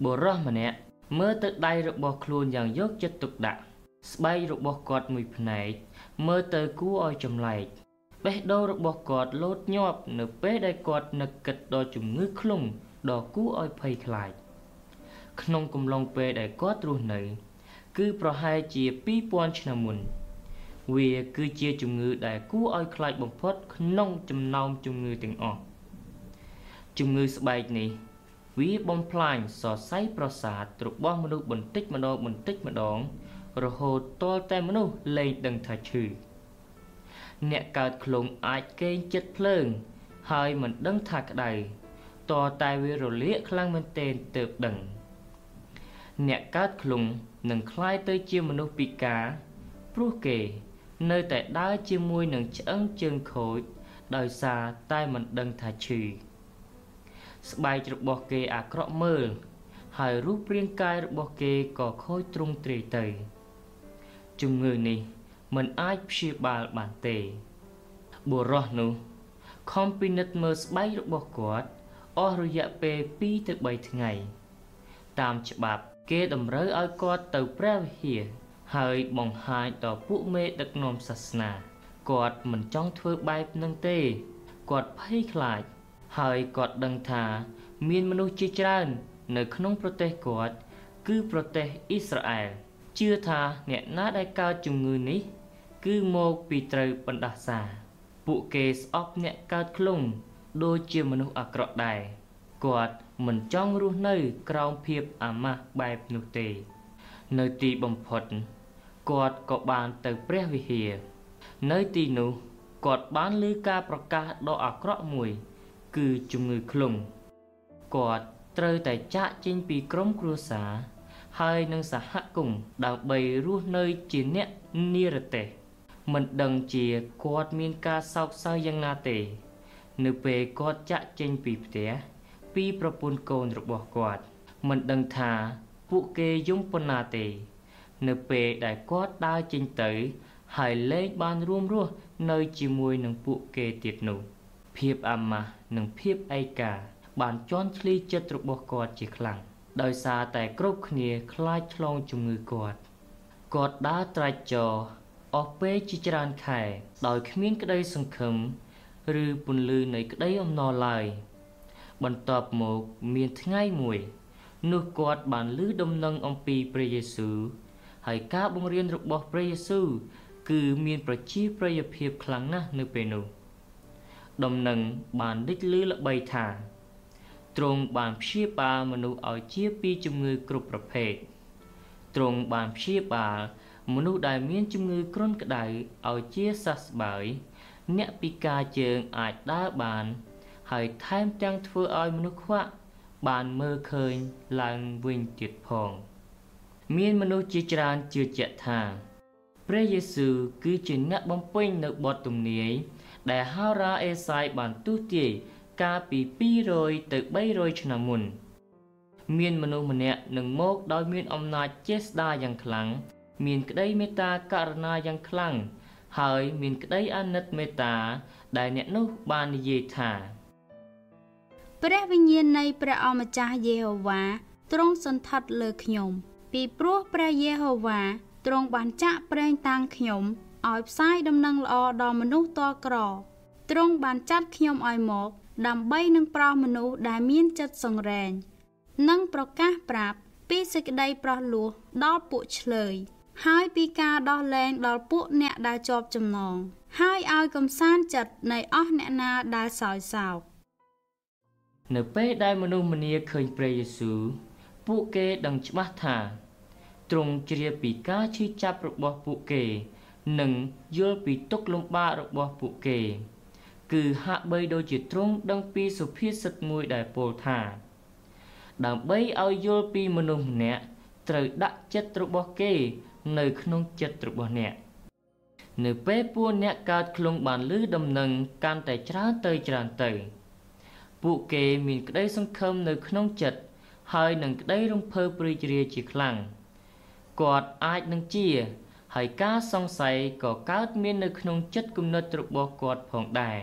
បុរសម្នាក់មើលទៅដៃរបស់ខ្លួនយ៉ាងយកចិត្តទុកដាក់ស្បែករបស់គាត់មួយផ្នែកមើលទៅគួរឲ្យចម្លែកបេះដូងរបស់គាត់លោតញាប់នៅពេលដែលគាត់នឹកគិតដល់ជំងឺឃ្លុងដ៏គួរឲ្យភ័យខ្លាចក្នុងកំឡុងពេលដែលគាត់រស់នៅគឺប្រហែលជា 2000 ឆ្នាំមុនវាគឺជាជំងឺដែលគួរឲ្យខ្លាចបំផុតក្នុងចំណោមជំងឺទាំងអស់ជំងឺស្បែកនេះវាបំផ្លាញសរសៃប្រសាទរបស់មនុស្សបន្តិចម្ដងរហូតទាល់តែមនុស្សលែងដឹងថាឈឺអ្នកកើតឃ្លុងអាចគេងចិត្តភ្លើងហើយមិនដឹងថាក្តៅតតែវារលាកខ្លាំងមែនទែនទើបដឹងអ្នកកើតឃ្លុងនឹងคล้ายទៅជាមនុស្សពិការព្រោះគេនៅតែដើរជាមួយនឹងឆ្អឹងជើងខូចដោយសារតែមិនដឹងថាឈឺស្បែករបស់គេអាក្រក់មើលហើយរូបរាងកាយរបស់គេក៏ខូចទ្រង់ទ្រាយទៅជំងឺនេះមិនអាចព្យាបាលបានទេបុរសនោះខំពិនិត្យមើលស្បែករបស់គាត់អស់រយៈពេល 2 ទៅ 3 ថ្ងៃតាមច្បាប់គេតម្រូវឲ្យគាត់ទៅព្រះវិហារហើយបង្ហាញដល់ពួកមេដឹកនាំសាសនាគាត់មិនចង់ធ្វើបែបហ្នឹងទេគាត់ភ័យខ្លាចហើយគាត់ដឹងថាមានមនុស្សជាច្រើននៅក្នុងប្រទេសគាត់គឺប្រទេសអ៊ីស្រាអែលជឿថាអ្នកណាដែលកើតជំងឺនេះគឺមកពីត្រូវបណ្ដាសាពួកគេស្អប់អ្នកកើតឃ្លុងដូចជាមនុស្សអាក្រក់ដែរគាត់មិនចង់រស់នៅក្រោមភាពអាម៉ាស់បែបនោះទេនៅទីបំផុតគាត់ក៏បានទៅព្រះវិហារនៅទីនោះគាត់បានឮការប្រកាសដ៏អាក្រក់មួយគឺជំងឺឃ្លុងគាត់ត្រូវតែចាកចេញពីក្រុមគ្រួសារហើយនឹងសហគមន៍ដើម្បីរស់នៅជាអ្នកនិរទេសមិនដឹងជាគាត់មានការសោកសៅយ៉ាងណាទេនៅពេលគាត់ចាកចេញពីផ្ទះពីប្រពន្ធកូនរបស់គាត់មិនដឹងថាពួកគេយំប៉ុណ្ណាទេនៅពេលដែលគាត់ដើរចេញទៅហើយលែងបានរួមរស់នៅជាមួយនឹងពួកគេទៀតនោះភាពអាម៉ាស់និងភាពឯកាបានជន់ឈ្លីចិត្តរបស់គាត់ជាខ្លាំងដោយសារតែគ្រប់គ្នាខ្លាចឆ្លងជំងឺគាត់ដើរត្រាច់ចរអស់ពេលជាច្រើនខែដោយគ្មានក្តីសង្ឃឹមឬពន្លឺនៃក្តីអំណរឡើយបន្ទាប់មកមានថ្ងៃមួយនោះគាត់បានឮដំណឹងអំពីព្រះយេស៊ូវហើយការបង្រៀនរបស់ព្រះយេស៊ូវគឺមានប្រជាប្រិយភាពខ្លាំងណាស់នៅពេលនោះដំណឹងបានលេចឮល្បីថាទ្រង់បានព្យាបាលមនុស្សឲ្យជាពីជំងឺគ្រប់ប្រភេទទ្រង់បានព្យាបាលមនុស្សដែលមានជំងឺគ្រុនក្តៅឲ្យជាសះស្បើយអ្នកពិការជើងអាចដើរបានហើយថែមទាំងធ្វើឲ្យមនុស្សខ្វាក់បានមើលឃើញឡើងវិញទៀតផងមានមនុស្សជាច្រើនជឿជាក់ថាព្រះយេស៊ូវគឺជាអ្នកបំពេញនៅបទទំនាយដែលហោរាអេសាយបានទស្សន៍ទាយកាលពី200ទៅ300ឆ្នាំមុនមានមនុស្សម្នាក់នឹងមកដោយមានអំណាចចេស្តាយ៉ាងខ្លាំងមានក្តីមេត្តាករុណាយ៉ាងខ្លាំងហើយមានក្តីអាណិតមេត្តាដែលអ្នកនោះបាននិយាយថាព្រះវិញ្ញាណនៃព្រះអម្ចាស់យេហូវ៉ាទ្រង់សន្ធិដ្ឋលើខ្ញុំពីព្រោះព្រះយេហូវ៉ាទ្រង់បានចាក់ប្រេងតាំងខ្ញុំឲ្យផ្សាយដំណឹងល្អដល់មនុស្សតក្រទ្រង់បានចាត់ខ្ញុំឲ្យមកដើម្បីនឹងប្រោសមនុស្សដែលមានចិត្តសង្រេងនិងប្រកាសប្រាប់ពីសេចក្តីប្រោះលោះដល់ពួកឆ្លើយហើយពីការដោះលែងដល់ពួកអ្នកដែលជាប់ចំណងហើយឲ្យកំសាន្តចិត្តនៃអស់អ្នកណាដែលសោយសោកនៅពេលដែលមនុស្សម្នាឃើញព្រះយេស៊ូវពួកគេដឹងច្បាស់ថាទ្រង់ជ្រាបពីការឈឺចាប់របស់ពួកគេនិងយល់ពីទុក្ខលំបាករបស់ពួកគេគឺហាក់បីដូចជាទ្រង់ដឹងពីសុភាសិតមួយដែលពោលថាដើម្បីឲ្យយល់ពីមនុស្សម្នាក់ត្រូវដាក់ចិត្តរបស់គេនៅក្នុងចិត្តរបស់អ្នកនៅពេលពួកអ្នកកើតឃ្លុងបានឮដំណឹងកាន់តែច្រើនទៅពួកគេមានក្តីសង្ឃឹមនៅក្នុងចិត្តហើយនឹងក្តីរំភើបរីករាយជាខ្លាំងគាត់អាចនឹងជាហើយការសង្ស័យក៏កើតមាននៅក្នុងចិត្តគំនិតរបស់គាត់ផងដែរ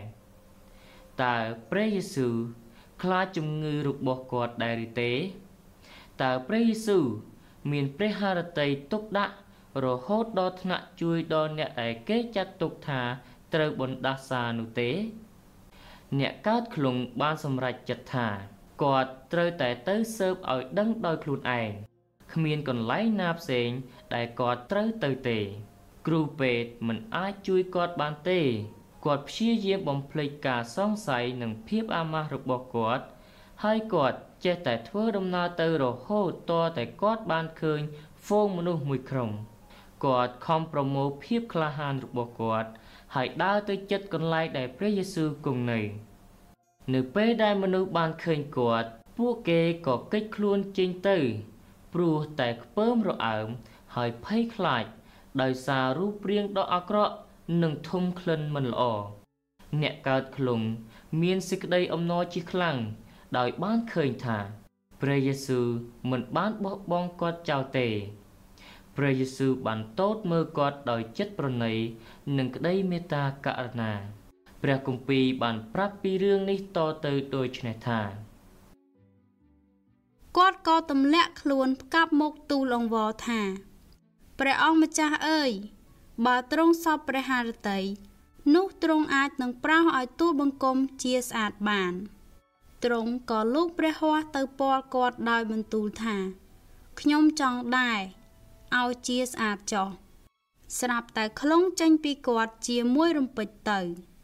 តើព្រះយេស៊ូវខ្លាចជំងឺរបស់គាត់ដែរឬទេតើព្រះយេស៊ូវមានព្រះハរតីទុកដាក់រហូតដល់ថ្នាក់ជួយដល់អ្នកដែលគេចាត់ទុកថាត្រូវបណ្ដាសានោះទេអ្នកកើតខ្លងបានសម្រេចចិត្តថាគាត់ត្រូវតែទៅស៊ើបឲ្យដឹងដោយខ្លួនឯងគ្មានកន្លែងណាផ្សេងដែលគាត់ត្រូវទៅទេគ្រូពេទ្យមិនអាចជួយគាត់បានទេគាត់ព្យាយាមបំភ្លេចការសង្ស័យនិងភាពអាម៉ាស់របស់គាត់ហើយគាត់ចេះតែធ្វើដំណើរទៅរហូតទាល់តែគាត់បានឃើញហ្វូងមនុស្សមួយក្រុមគាត់ខំប្រមូលភាពក្លាហានរបស់គាត់ហើយដើរទៅជិតកន្លែងដែលព្រះយេស៊ូវគង់នៅពេលដែលមនុស្សបានឃើញគាត់ពួកគេក៏គេចខ្លួនចេញទៅព្រោះតែខ្ពើមរអើមហើយភ័យខ្លាចដោយសាររូបរាងដ៏អាក្រក់និងធំក្លិនមិនល្អអ្នកកើតខ្លងមានសេចក្តីអំណរជាខ្លាំងដោយបានឃើញថាព្រះយេស៊ូវមិនបានបោះបង់គាត់ចោលទេព្រះយេស៊ូវបានទតមើលគាត់ដោយចិត្តប្រណីនិងក្តីមេត្តាករុណាព្រះគម្ពីរបានប្រាប់ពីរឿងនេះតទៅដូចនេះថាគាត់ក៏ទម្លាក់ខ្លួនផ្កាប់មុខទូលអង្វរថាព្រះអង្គម្ចាស់អើយបើទ្រង់សពព្រះハរតីនោះទ្រង់អាចនឹងប្រោសឲ្យទូលបង្គំជាស្អាតបានទ្រង់ក៏លូកព្រះហស្ថទៅពាល់គាត់ដោយបន្ទូលថាខ្ញុំចង់ដែរឲ្យជាស្អាតចុះស្រាប់តែខ្លងចេញពីគាត់ជាមួយរំពេចទៅ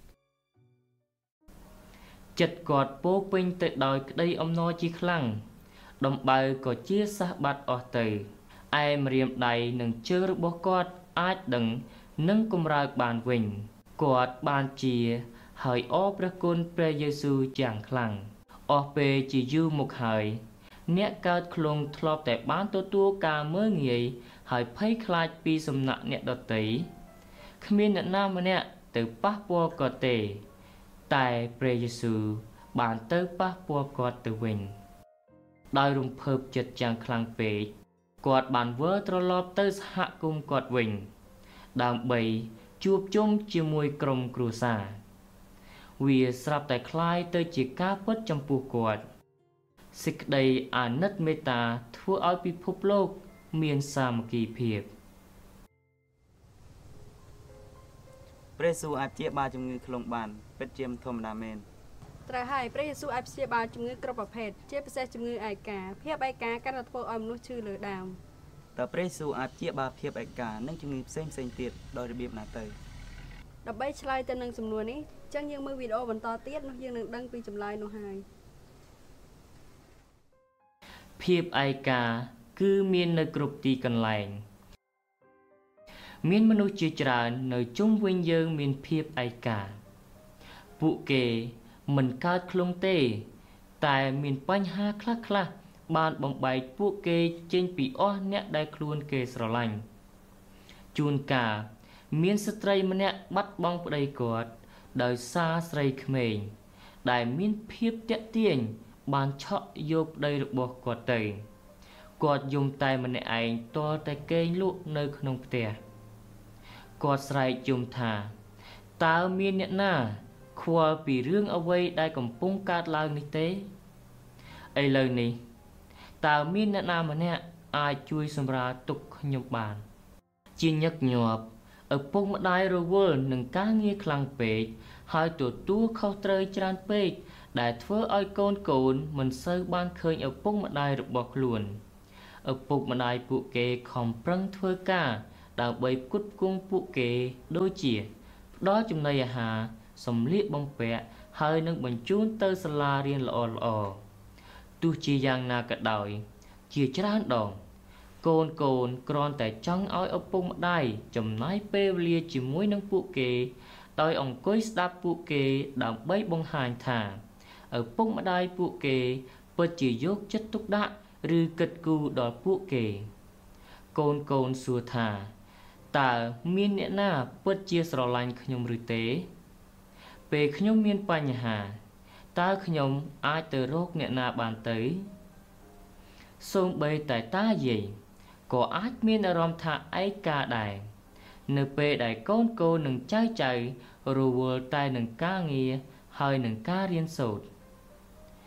ចិត្តគាត់ពោពេញទៅដោយក្តីអំណរជាខ្លាំងដំបៅក៏ជាសះបាត់អស់ទៅឯម្រាមដៃនិងជើងរបស់គាត់អាចដឹងនិងកម្រើកបានវិញគាត់បានជាហើយអរព្រះគុណព្រះយេស៊ូវយ៉ាងខ្លាំងអស់ពេលជាយូរមកហើយអ្នកកើតខ្លងធ្លាប់តែបានទទួលការមើលងាយហើយភ័យខ្លាចពីសំណាក់អ្នកដទៃគ្មានអ្នកណាម្នាក់ទៅប៉ះពាល់គាត់ទេតែព្រះយេស៊ូវបានទៅប៉ះពាល់គាត់ទៅវិញដោយរំភើបចិត្តយ៉ាងខ្លាំងពេកគាត់បានវិលត្រឡប់ទៅសហគមន៍គាត់វិញដើម្បីជួបជុំជាមួយក្រុមគ្រួសារវាស្រាប់តែคล้ายទៅជាការពិតចំពោះគាត់សេចក្តីអាណិតមេត្តាធ្វើឲ្យពិភពលោកមានសាមគ្គីភាពព្រះយេស៊ូវអាចព្យាបាលជំងឺខ្លងបានពិតជាមិនធម្មតាមែនត្រូវហើយព្រះយេស៊ូវអាចព្យាបាលជំងឺគ្រប់ប្រភេទជាពិសេសជំងឺឯកាភាពឯកាកាន់តែធ្វើឲ្យមនុស្សឈឺលើដើមតើព្រះយេស៊ូវអាចព្យាបាលភាពឯកានិងជំងឺផ្សេងទៀតដោយរបៀបណាទៅដើម្បីឆ្លើយទៅនឹងសំណួរនេះចឹងយើងមើលវីដេអូបន្តទៀតនោះយើងនឹងដឹងពីចម្លើយនោះហើយភាពឯកាគឺមាននៅគ្រប់ទីកន្លែងមានមនុស្សជាច្រើននៅជុំវិញយើងមានភាពឯកាពួកគេមិនកើតខ្លងទេតែមានបញ្ហាខ្លះៗបានបំបែកពួកគេចេញពីអស់អ្នកដែលខ្លួនគេស្រឡាញ់ជួនកាលមានស្ត្រីម្នាក់បាត់បង់ប្តីគាត់ដោយសារស្រីក្មេងដែលមានភាពទាក់ទាញបានឆក់យកប្តីរបស់គាត់ទៅគាត់យំតែម្នាក់ឯងទាល់តែគេងលក់នៅក្នុងផ្ទះគាត់ស្រែកយំថាតើមានអ្នកណាខ្វល់ពីរឿងអ្វីដែលកំពុងកើតឡើងនេះទេឥឡូវនេះតើមានអ្នកណាម្នាក់អាចជួយសម្រាលទុក្ខខ្ញុំបានជាញឹកញាប់ឪពុកម្ដាយរវល់នឹងការងារខ្លាំងពេកហើយទទួលខុសត្រូវច្រើនពេកដែលធ្វើឲ្យកូនមិនសូវបានឃើញឪពុកម្ដាយរបស់ខ្លួនឪពុកម្ដាយពួកគេខំប្រឹងធ្វើការដើម្បីផ្គត់ផ្គង់ពួកគេដូចជាផ្ដល់ចំណីអាហារសម្លៀកបំពាក់ហើយនឹងបញ្ជូនទៅសាលារៀនល្អៗទោះជាយ៉ាងណាក៏ដោយជាច្រើនដងកូនគ្រាន់តែចង់ឲ្យឪពុកម្ដាយចំណាយពេលវេលាជាមួយនឹងពួកគេដោយអង្គុយស្ដាប់ពួកគេដើម្បីបង្ហាញថាឪពុកម្ដាយពួកគេពិតជាយកចិត្តទុកដាក់ឬគិតគូរដល់ពួកគេកូនសួរថាតើមានអ្នកណាពិតជាស្រឡាញ់ខ្ញុំឬទេពេលខ្ញុំមានបញ្ហាតើខ្ញុំអាចទៅរកអ្នកណាបានទៅសូម្បីតែតាយាយក៏អាចមានអារម្មណ៍ថាឯកាដែរនៅពេលដែលកូននិងចៅរវល់តែនឹងការងារហើយនឹងការរៀនសូត្រ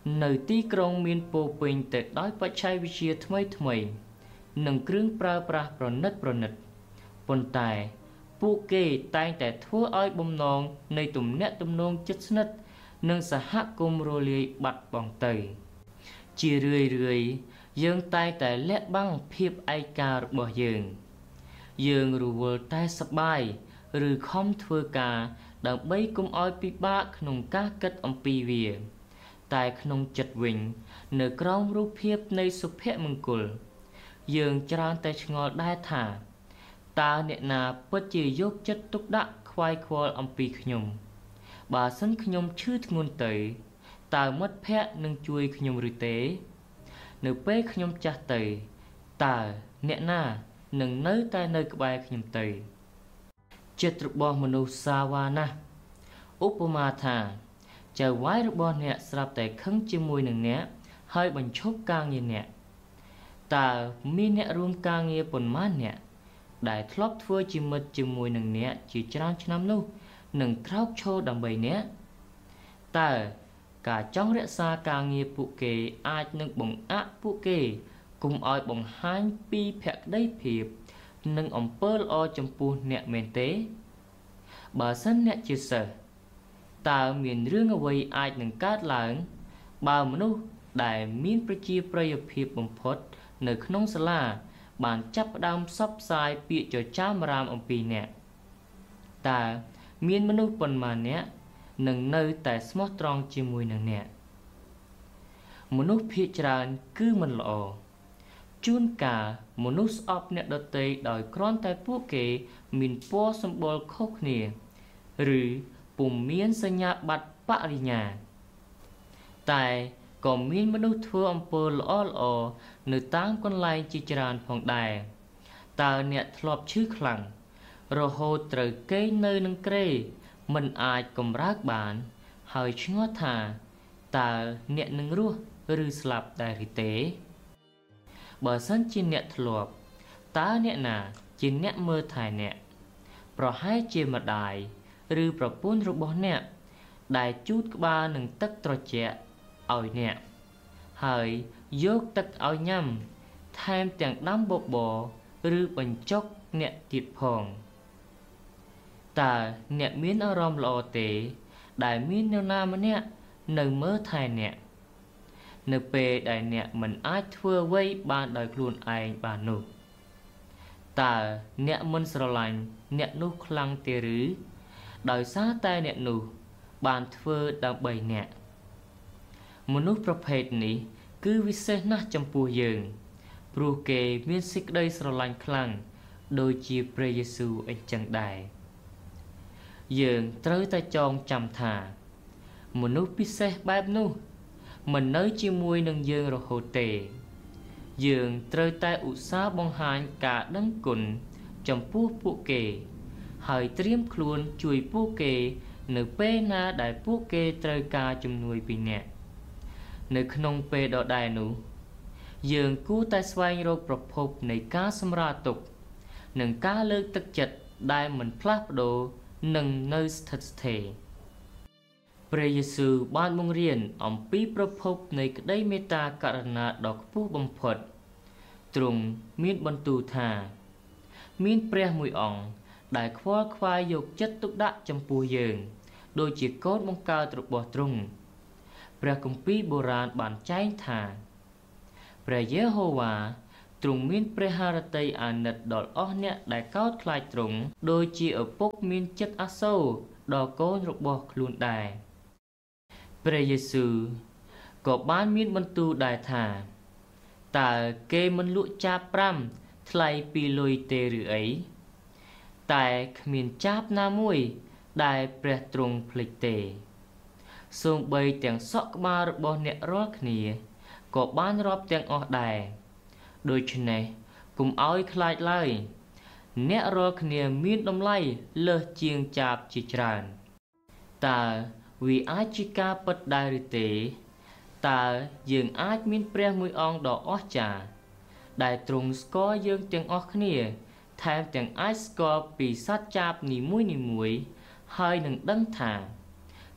នៅទីក្រុងមានពោពេញទៅដោយបច្ចេកវិទ្យាថ្មីនិងគ្រឿងប្រើប្រាស់ប្រណិតប៉ុន្តែពួកគេតែងតែធ្វើឲ្យបំណងនៃទំនាក់ទំនងជិតស្និទ្ធនិងសហគមន៍រលាយបាត់បង់ទៅជារឿយយើងតែងតែលាក់បាំងភាពឯការបស់យើងរវល់តែសប្បាយឬខំធ្វើការដើម្បីកុំឲ្យពិបាកក្នុងការគិតអំពីវាតែក្នុងចិត្តវិញនៅក្រោមរូបភាពនៃសុភមង្គលយើងច្រើនតែឆ្ងល់ដែរថាតើអ្នកណាពិតជាយកចិត្តទុកដាក់ខ្វាយខ្វល់អំពីខ្ញុំបើសិនខ្ញុំឈឺធ្ងន់ទៅតើមិត្តភក្តិនឹងជួយខ្ញុំឬទេនៅពេលខ្ញុំចាស់ទៅតើអ្នកណានឹងនៅតែនៅក្បែរខ្ញុំទៅចិត្តរបស់មនុស្សសាវ៉ាណាស់ឧបមាថាចៅវាយរបស់អ្នកស្រាប់តែខឹងជាមួយនឹងអ្នកហើយបញ្ឈប់ការងារអ្នកតើមានអ្នករួមការងារប៉ុន្មានអ្នកដែលធ្លាប់ធ្វើជាមិត្តជាមួយនឹងអ្នកជាច្រើនឆ្នាំនោះនឹងក្រោកឈរដើម្បីអ្នកតើការចង់រក្សាការងារពួកគេអាចនឹងបង្អាក់ពួកគេគុំឲ្យបង្ហាញពីភក្ដីភាពនិងអំពើល្អចំពោះអ្នកមែនទេបើសិនអ្នកជាសិស្សតើមានរឿងអ្វីអាចនឹងកើតឡើងបើមនុស្សដែលមានប្រជាប្រិយភាពបំផុតនៅក្នុងសាលាបានចាប់ផ្ដើមផ្សព្វផ្សាយពាក្យចចាមអារាមអំពីអ្នកតើមានមនុស្សប៉ុន្មានអ្នកនឹងនៅតែស្មោះត្រង់ជាមួយនឹងអ្នកមនុស្សភាគច្រើនគឺមិនល្អជួនកាលមនុស្សស្អប់អ្នកដទៃដោយគ្រាន់តែពួកគេមានពណ៌សម្បុរខុសគ្នាឬពុំមានសញ្ញាបត្របរិញ្ញាតែក៏មានមនុស្សធ្វើអំពើល្អនៅតាមកន្លែងជាច្រើនផងដែរតើអ្នកធ្លាប់ឈឺខ្លាំងរហូតត្រូវគេងនៅនឹងគ្រែមិនអាចកម្រើកបានហើយឆ្ងល់ថាតើអ្នកនឹងរស់ឬស្លាប់ដែរឬទេបើសិនជាអ្នកធ្លាប់តើអ្នកណាជាអ្នកមើលថែអ្នកប្រហែលជាម្ដាយឬប្រពន្ធរបស់អ្នកដែលជូតក្បាលនឹងទឹកត្រជាក់ឲ្យអ្នកហើយយកទឹកឲ្យញ៉ាំថែមទាំងដាំបបរឬបញ្ចុកអ្នកទៀតផងតើអ្នកមានអារម្មណ៍ល្អទេដែលមាននរណាម្នាក់នៅមើលថែអ្នកនៅពេលដែលអ្នកមិនអាចធ្វើអ្វីបានដោយខ្លួនឯងបាននោះតើអ្នកមិនស្រឡាញ់អ្នកនោះខ្លាំងទេឬដោយសារតែអ្នកនោះបានធ្វើដើម្បីអ្នកមនុស្សប្រភេទនេះគឺវិសេសណាស់ចំពោះយើងព្រោះគេមានសេចក្តីស្រឡាញ់ខ្លាំងដូចជាព្រះយេស៊ូវអញ្ចឹងដែរយើងត្រូវតែចងចាំថាមនុស្សពិសេសបែបនោះមិននៅជាមួយនឹងយើងរហូតទេយើងត្រូវតែឧស្សាហ៍បង្ហាញការដឹងគុណចំពោះពួកគេហើយត្រៀមខ្លួនជួយពួកគេនៅពេលណាដែលពួកគេត្រូវការជំនួយពីអ្នកនៅក្នុងពេលដដែលនោះយើងគួរតែស្វែងរកប្រភពនៃការសម្រាលទុក្ខនិងការលើកទឹកចិត្តដែលមិនផ្លាស់ប្ដូរនិងនៅស្ថិតស្ថេរព្រះយេស៊ូវបានបង្រៀនអំពីប្រភពនៃក្តីមេត្តាករុណាដ៏ខ្ពស់បំផុតទ្រង់មានបន្ទូលថាមានព្រះមួយអង្គដែលខ្វល់ខ្វាយយកចិត្តទុកដាក់ចំពោះយើងដូចជាកូនបង្កើតរបស់ទ្រង់ព្រះគម្ពីរបុរាណបានចែងថាព្រះយេហូវ៉ាទ្រង់មានព្រះハរតីអាណិតដល់អស់អ្នកដែលកោតខ្លាចទ្រង់ដូចជាឪពុកមានចិត្តអាសូរដល់កូនរបស់ខ្លួនដែរព្រះយេស៊ូវក៏បានមានបន្ទូលដែរថាតើគេមិនលក់ចាប5ថ្លៃ2លុយទេឬអីតែគ្មានចាបណាមួយដែលព្រះទ្រង់ភ្លេចទេសូម្បីទាំងសក់ក្បាលរបស់អ្នករាល់គ្នាក៏បានរាប់ទាំងអស់ដែរដូច្នេះកុំឲ្យខ្លាចឡើយអ្នករាល់គ្នាមានតម្លៃលើសជាងចាបជាច្រើនតើវាអាចជាការពិតដែរឬទេតើយើងអាចមានព្រះមួយអង្គដ៏អស្ចារ្យដែលទ្រង់ស្គាល់យើងទាំងអស់គ្នាថែមទាំងអាចស្គាល់ពីសត្វចាបនីមួយៗហើយនឹងដឹងថា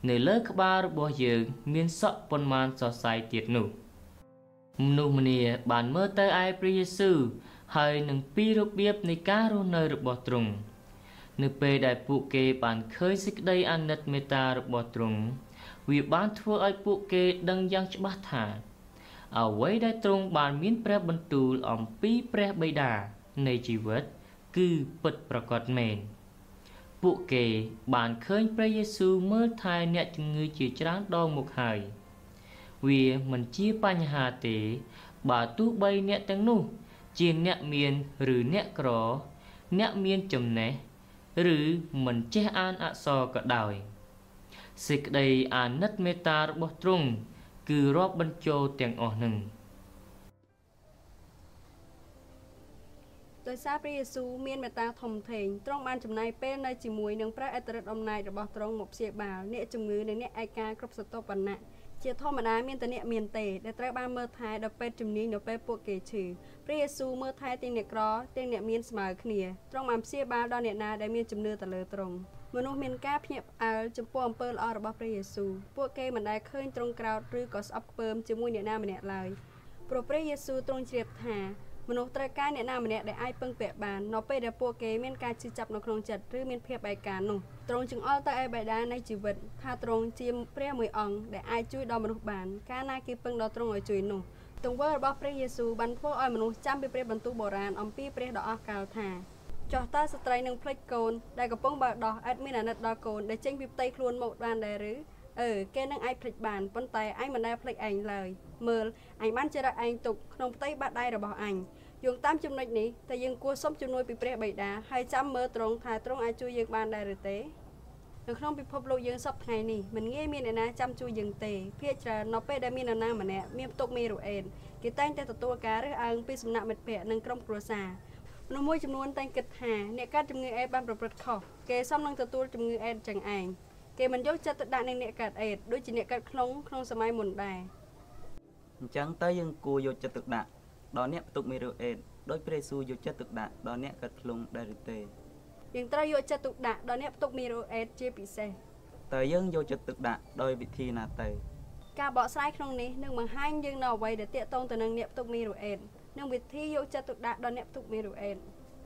នៅលើក្បាលរបស់យើងមានសក់ប៉ុន្មានសរសៃទៀតនោះមនុស្សម្នាបានមើលទៅឯព្រះយេស៊ូវហើយនឹងពីរបៀបនៃការរស់នៅរបស់ទ្រង់នៅពេលដែលពួកគេបានឃើញសេចក្តីអាណិតមេត្តារបស់ទ្រង់វាបានធ្វើឲ្យពួកគេដឹងយ៉ាងច្បាស់ថាអ្វីដែលទ្រង់បានមានព្រះបន្ទូលអំពីព្រះបិតានៃជីវិតគឺពិតប្រាកដមែនពួកគេបានឃើញព្រះយេស៊ូវមើលថែអ្នកជំងឺជាច្រើនដងមកហើយវាមិនជាបញ្ហាទេបើទោះបីអ្នកទាំងនោះជាអ្នកមានឬអ្នកក្រអ្នកមានចំណេះឬមិនចេះអានអក្សរក៏ដោយសេចក្តីអាណិតមេត្តារបស់ទ្រង់គឺរាប់បញ្ចូលទាំងអស់នឹងដោយសារព្រះយេស៊ូវមានមេត្តាធំធេងទ្រង់បានចំណាយពេលនៅជាមួយនឹងព្រះអធិរាជអំណាចរបស់ទ្រង់មកព្យាបាលអ្នកជំងឺនិងអ្នកឯកាគ្រប់ស្រទាប់វណ្ណៈជាធម្មតាមានតែអ្នកមានទេដែលត្រូវបានមើលថែដល់ពេទ្យជំនាញនៅពេលពួកគេឈឺព្រះយេស៊ូវមើលថែទាំងអ្នកក្រទាំងអ្នកមានស្មើគ្នាទ្រង់បានព្យាបាលដល់អ្នកណាដែលមានជំនឿទៅលើទ្រង់មនុស្សមានការភ្ញាក់ផ្អើលចំពោះអំពើល្អរបស់ព្រះយេស៊ូវពួកគេមិនដែលឃើញទ្រង់ក្រោធឬក៏ស្អប់ខ្ពើមជាមួយអ្នកណាម្នាក់ឡើយព្រោះព្រះយេស៊ូវទ្រង់ជ្រាបថាមនុស្សត្រូវការអ្នកណាម្នាក់ដែលអាចពឹងពាក់បាននៅពេលដែលពួកគេមានការឈឺចាប់នៅក្នុងចិត្តឬមានភាពឯកានោះទ្រង់ចង្អុលទៅឯបិតានៃជីវិតថាទ្រង់ជាព្រះមួយអង្គដែលអាចជួយដល់មនុស្សបានកាលណាគេពឹងដល់ទ្រង់ឲ្យជួយនោះទង្វើរបស់ព្រះយេស៊ូវបានធ្វើឲ្យមនុស្សចាំពីព្រះបន្ទូលបុរាណអំពីព្រះដ៏អស្ចារ្យថាចុះតើស្ត្រីនឹងភ្លេចកូនដែលកំពុងបើដោះអាចមានអាណិតដល់កូនដែលចេញពីផ្ទៃខ្លួនមកបានដែរឬគេនឹងអាចភ្លេចបានប៉ុន្តែអញមិនដែលភ្លេចឯងឡើយមើលអញបានចារឹកឯងទុកក្នុងផ្ទៃបាតដៃរបស់អញយោងតាមចំណុចនេះតែយើងគួរសុំជំនួយពីព្រះបិតាហើយចាំមើលទ្រង់ថាទ្រង់អាចជួយយើងបានដែរឬទេនៅក្នុងពិភពលោកយើងសពថ្ងៃនេះមិនងាយមានអ្នកណាចាំជួយយើងទេភាគច្រើននៅពេលដែលមាននរណាម្នាក់មានផ្ទុកមេរោគអេដស៍គេតែងតែទទួលការរើសអើងពីសំណាក់មិត្តភ័ក្តិនិងក្រុមគ្រួសារមនុស្សមួយចំនួនតែងគិតថាអ្នកកើតជំងឺអេដស៍បានប្រព្រឹត្តខុសគេសមនឹងទទួលជំងឺអេដស៍ចឹងឯងគេមិនយកចិត្តទុកដាក់នឹងអ្នកកើតអេដស៍ដូចជាអ្នកកើតក្នុងសម័យមុនដែរអញ្ចឹងទៅយើងគួរយកចិត្តទុកដាក់ដល់អ្នកផ្ទុកមេរោគអេដស៍ដោយព្រះយេស៊ូវយកចិត្តទុកដាក់ដល់អ្នកកើតខ្លុងដែរឬទេយើងត្រូវយកចិត្តទុកដាក់ដល់អ្នកផ្ទុកមេរោគអេដស៍ជាពិសេសតើយើងយកចិត្តទុកដាក់ដោយវិធីណាទៅការបកស្រាយក្នុងនេះនឹងបង្ហាញយើងនៅអ្វីដែលទាក់ទងទៅនឹងអ្នកផ្ទុកមេរោគអេដស៍និងវិធីយកចិត្តទុកដាក់ដល់អ្នកផ្ទុកមេរោគអេដស៍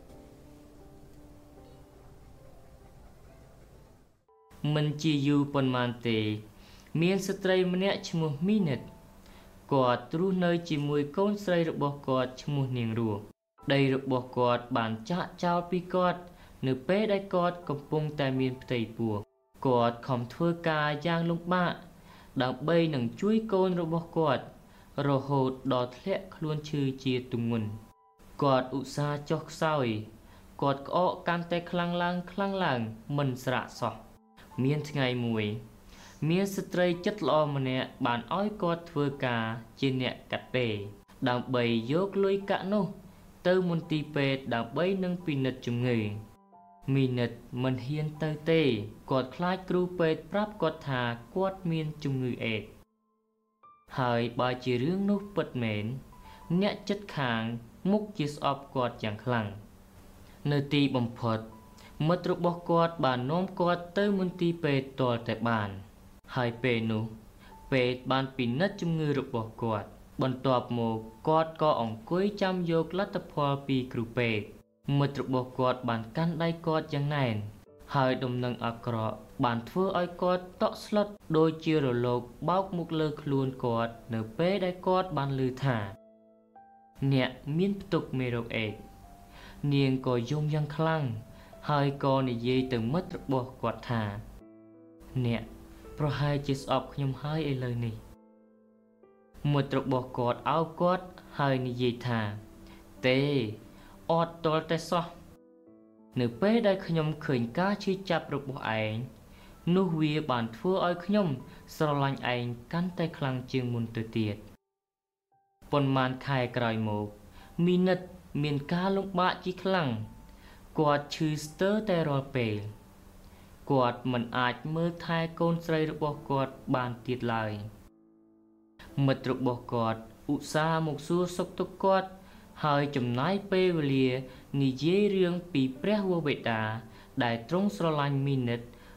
មិនជាយូរប៉ុន្មានទេមានស្ត្រីម្នាក់ឈ្មោះមីនិតគាត់រស់នៅជាមួយកូនស្រីរបស់គាត់ឈ្មោះនាងរស់ដីរបស់គាត់បានចាក់ចោលពីគាត់នៅពេលដែលគាត់កំពុងតែមានផ្ទៃពោះគាត់ខំធ្វើការយ៉ាងលំបាកដើម្បីនឹងជួយកូនរបស់គាត់រហូតដល់ធ្លាក់ខ្លួនឈឺជាទម្ងន់គាត់ឧស្សាហ៍ចុះខ្សោយគាត់ក្អកកាន់តែខ្លាំងឡើងមិនស្រាកសោះមានថ្ងៃមួយមានស្ត្រីចិត្តល្អម្នាក់បានឲ្យគាត់ធ្វើការជាអ្នកកាត់ដេរដើម្បីយកលុយកាក់នោះទៅមន្ទីរពេទ្យដើម្បីនឹងពិនិត្យជំងឺមីនិតមិនហ៊ានទៅទេគាត់ខ្លាចគ្រូពេទ្យប្រាប់គាត់ថាគាត់មានជំងឺអេដស៍ហើយបើជារឿងនោះពិតមែនអ្នកចិត្តខាងមុខជាស្អប់គាត់យ៉ាងខ្លាំងនៅទីបំផុតមិត្តរបស់គាត់បាននាំគាត់ទៅមន្ទីរពេទ្យទាល់តែបានហើយពេលនោះពេទ្យបានពិនិត្យជំងឺរបស់គាត់បន្ទាប់មកគាត់ក៏អង្គុយចាំយកលទ្ធផលពីគ្រូពេទ្យមិត្តរបស់គាត់បានកាន់ដៃគាត់យ៉ាងណែនហើយដំណឹងអាក្រក់បានធ្វើឲ្យគាត់តក់ស្លុតដូចជារលកបោកមកលើខ្លួនគាត់នៅពេលដែលគាត់បានឮថាអ្នកមានផ្ទុកមេរោគអេដស៍នាងក៏យំយ៉ាងខ្លាំងហើយក៏និយាយទៅមិត្តរបស់គាត់ថាអ្នកប្រហែលជាស្អប់ខ្ញុំហើយឥឡូវនេះមិត្តរបស់គាត់អោបគាត់ហើយនិយាយថាទេអត់ទាល់តែសោះនៅពេលដែលខ្ញុំឃើញការឈឺចាប់របស់ឯងនោះវាបានធ្វើឲ្យខ្ញុំស្រឡាញ់ឯងកាន់តែខ្លាំងជាងមុនទៅទៀតប៉ុន្មានខែក្រោយមកមីនិតមានការលំបាកជាខ្លាំងគាត់ឈឺស្ទើរតែរាល់ពេលគាត់មិនអាចមើលថែកូនស្រីរបស់គាត់បានទៀតឡើយមិត្តរបស់គាត់ឧស្សាហ៍មកសួរសុខទុក្ខគាត់ហើយចំណាយពេលវេលានិយាយរឿងពីព្រះវរបិតាដែលទ្រង់ស្រឡាញ់មីនិត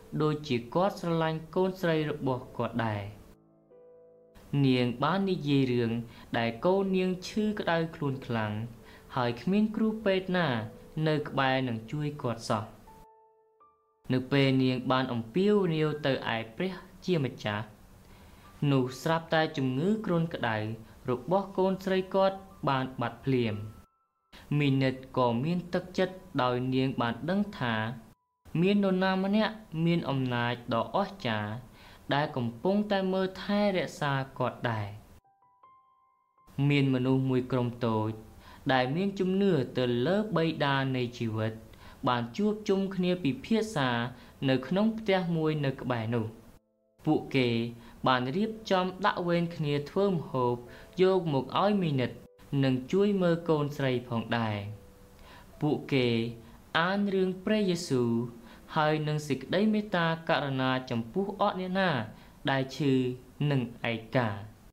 ដោយជាគាត់ស្រឡាញ់កូនស្រីរបស់គាត់ដែរនាងបាននិយាយរឿងដែលកូននាងឈឺក្តៅខ្លួនខ្លាំងហើយគ្មានគ្រូពេទ្យណានៅក្បែរនឹងជួយគាត់សោះនៅពេលនាងបានអំពាវនាវទៅឯព្រះជាម្ចាស់នោះស្រាប់តែជំងឺគ្រុនក្តៅរបស់កូនស្រីគាត់បានបាត់ភ្លាមមីនិតក៏មានទឹកចិត្តដោយនាងបានដឹងថាមាននរណាម្នាក់មានអំណាចដ៏អស្ចារ្យដែលកំពុងតែមើលថែរក្សាគាត់ដែរមានមនុស្សមួយក្រុមតូចដែលមានជំនឿទៅលើបិតានៃជីវិតបានជួបជុំគ្នាពិភាក្សានៅក្នុងផ្ទះមួយនៅក្បែរនោះពួកគេបានរៀបចំដាក់វេនគ្នាធ្វើម្ហូបយកមកឲ្យមីនិតនិងជួយមើលកូនស្រីផងដែរពួកគេអានរឿងព្រះយេស៊ូវហើយនឹងសេចក្តីមេត្តាករុណាចំពោះអស់អ្នកណាដែលឈឺនិងឯកា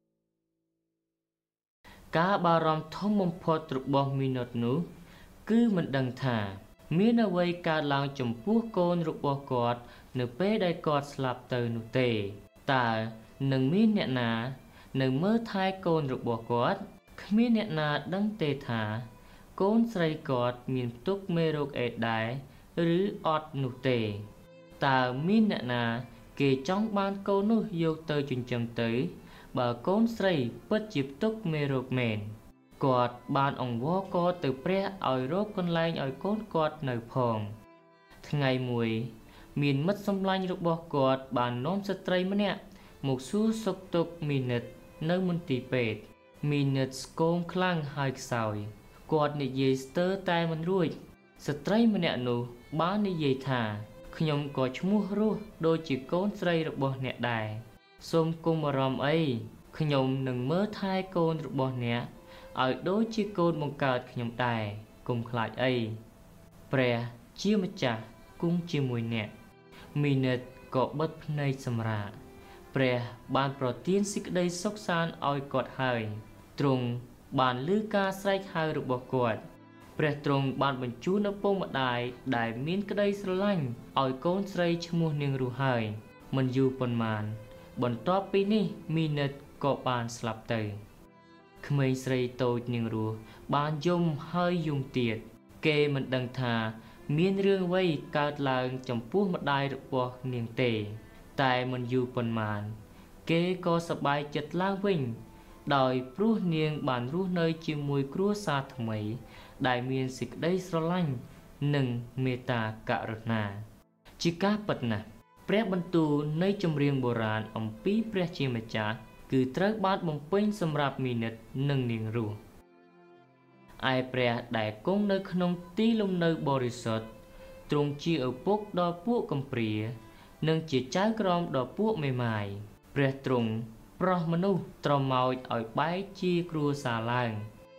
ការបារម្ភធំបំផុតរបស់មីនិតនោះគឺមិនដឹងថាមានអ្វីកើតឡើងចំពោះកូនរបស់គាត់នៅពេលដែលគាត់ស្លាប់ទៅនោះទេតើនឹងមានអ្នកណានៅមើលថែកូនរបស់គាត់គ្មានអ្នកណាដឹងទេថាកូនស្រីគាត់មានផ្ទុកមេរោគអេដសដែរឬអត់នោះទេតើមានអ្នកណាគេចង់បានកូននោះយកទៅចិញ្ចឹមទៅបើកូនស្រីពិតជាផ្ទុកមេរោគមែនគាត់បានអង្វរករទៅព្រះឲ្យរកកន្លែងឲ្យកូនគាត់នៅផងថ្ងៃមួយមានមិត្តសម្លាញ់របស់គាត់បាននាំស្ត្រីម្នាក់មកសួរសុខទុក្ខមីនិតនៅមន្ទីរពេទ្យមីនិតស្គមខ្លាំងហើយខ្សោយគាត់និយាយស្ទើរតែមិនរួចស្ត្រីម្នាក់នោះបាននិយាយថាខ្ញុំក៏ឈ្មោះរស់ដូចជាកូនស្រីរបស់អ្នកដែរសូមគុំអារម្មណ៍អីខ្ញុំនឹងមើលថែកូនរបស់អ្នកឲ្យដូចជាកូនបង្កើតខ្ញុំដែរកុំខ្លាចអីព្រះជាម្ចាស់គង់ជាមួយអ្នកមីនិតក៏បិទភ្នែកសម្រាកព្រះបានប្រទានសេចក្តីសុខសាន្តឲ្យគាត់ហើយទ្រង់បានឮការស្រែកហៅរបស់គាត់ព្រះទ្រង់បានបញ្ជូនឪពុកម្ដាយដែលមានក្តីស្រឡាញ់ឲ្យកូនស្រីឈ្មោះនាងរស់ហើយមិនយូរប៉ុន្មានបន្ទាប់ពីនេះមីនិតក៏បានស្លាប់ទៅក្មេងស្រីតូចនាងរស់បានយំហើយយំទៀតគេមិនដឹងថាមានរឿងអ្វីកើតឡើងចំពោះម្ដាយរបស់នាងទេតែមិនយូរប៉ុន្មានគេក៏សប្បាយចិត្តឡើងវិញដោយព្រោះនាងបានរស់នៅជាមួយគ្រួសារថ្មីដែលមានសេចក្តីស្រឡាញ់និងមេត្តាករុណាជាការពិតណាស់ព្រះបន្ទូលនៃចម្រៀងបុរាណអំពីព្រះជាម្ចាស់គឺត្រូវបានបំពេញសម្រាប់មីនិតនិងនាងរស់ឯព្រះដែលគង់នៅក្នុងទីលំនៅបរិសុទ្ធទ្រង់ជាឪពុកដល់ពួកកំព្រានិងជាចៅក្រមដល់ពួកមេម៉ាយព្រះទ្រង់ប្រោះមនុស្សត្រមោចឲ្យបែកជាគ្រួសារឡើង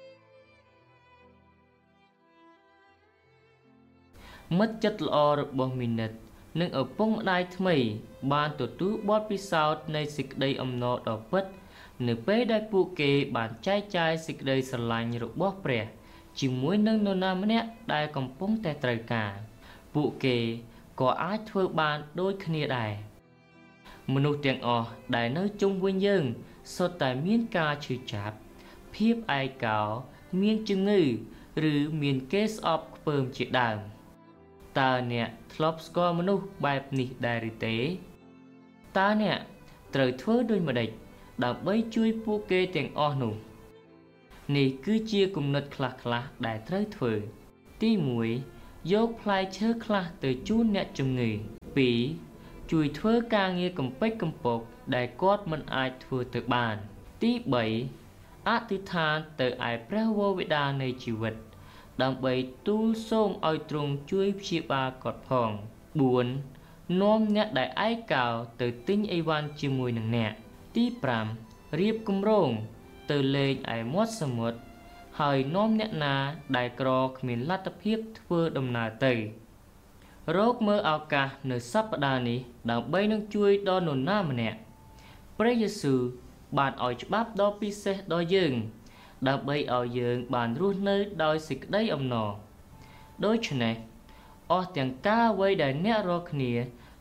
មិត្តចិត្តល្អរបស់មីនិតនិងឪពុកម្ដាយថ្មីបានទទួលបទពិសោធន៍នៃសេចក្តីអំណរដ៏ពិតនៅពេលដែលពួកគេបានចែកចាយសេចក្តីស្រឡាញ់របស់ព្រះជាមួយនឹងនរណាម្នាក់ដែលកំពុងតែត្រូវការពួកគេក៏អាចធ្វើបានដូចគ្នាដែរមនុស្សទាំងអស់ដែលនៅជុំវិញយើងសុទ្ធតែមានការឈឺចាប់ភាពឯកោមានជំងឺឬមានគេស្អប់ខ្ពើមជាដើមតើអ្នកធ្លាប់ស្គាល់មនុស្សបែបនេះដែរឬទេតើអ្នកត្រូវធ្វើដូចម្តេចដើម្បីជួយពួកគេទាំងអស់នោះនេះគឺជាគំនិតខ្លះៗដែលត្រូវធ្វើទី1យកផ្លែឈើខ្លះទៅជូនអ្នកជំងឺ2ជួយធ្វើការងារកំពេចកំពកដែលគាត់មិនអាចធ្វើទៅបានទី3អធិដ្ឋានទៅឯព្រះវរបិតានៃជីវិតដើម្បីទូលសូមឲ្យទ្រង់ជួយព្យាបាលគាត់ផង4នាំអ្នកដែលឯកោទៅទិញអីវ៉ាន់ជាមួយនឹងអ្នកទី5រៀបគម្រោងទៅលេងឯមាត់សមុទ្រហើយនាំអ្នកណាដែលក្រគ្មានលទ្ធភាពធ្វើដំណើរទៅរកមើលឱកាសនៅសប្តាហ៍នេះដើម្បីនឹងជួយដល់នរណាម្នាក់ព្រះយេស៊ូវបានឲ្យច្បាប់ដ៏ពិសេសដល់យើងដើម្បីឲ្យយើងបានរស់នៅដោយសេចក្តីអំណរដូច្នេះអស់ទាំងការអ្វីដែលអ្នករាល់គ្នា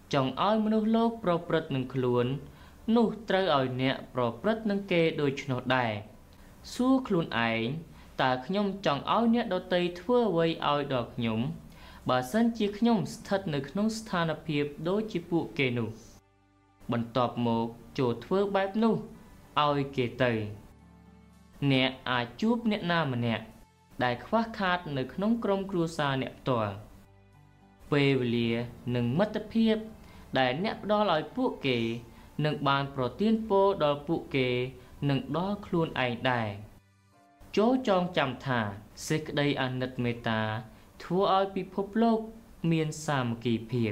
ចង់ឲ្យមនុស្សលោកប្រព្រឹត្តនឹងខ្លួននោះត្រូវឲ្យអ្នកប្រព្រឹត្តនឹងគេដូច្នោះដែរសួរខ្លួនឯងតើខ្ញុំចង់ឲ្យអ្នកដទៃធ្វើអ្វីឲ្យដល់ខ្ញុំបើសិនជាខ្ញុំស្ថិតនៅក្នុងស្ថានភាពដូចជាពួកគេនោះបន្ទាប់មកចូលធ្វើបែបនោះឲ្យគេទៅអ្នកអាចជួបអ្នកណាម្នាក់ដែលខ្វះខាតនៅក្នុងក្រុមគ្រួសារអ្នកផ្ទាល់ពេលវេលានិងមិត្តភាពដែលអ្នកផ្ដល់ឲ្យពួកគេនឹងបានប្រទានពរដល់ពួកគេនិងដល់ខ្លួនឯងដែរចូលចងចាំថាសេចក្តីអាណិតមេត្តាធ្វើឲ្យពិភពលោកមានសាមគ្គីភាព